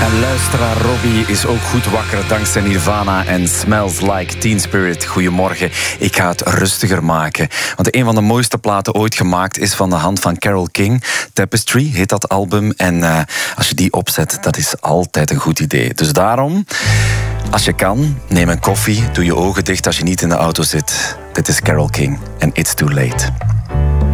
En luisteraar Robbie is ook goed wakker dankzij Nirvana en Smells Like Teen Spirit. Goedemorgen, ik ga het rustiger maken. Want een van de mooiste platen ooit gemaakt is van de hand van Carole King. Tapestry heet dat album. En als je die opzet, dat is altijd een goed idee. Dus daarom, als je kan, neem een koffie, doe je ogen dicht als je niet in de auto zit. Dit is Carole King en It's Too Late.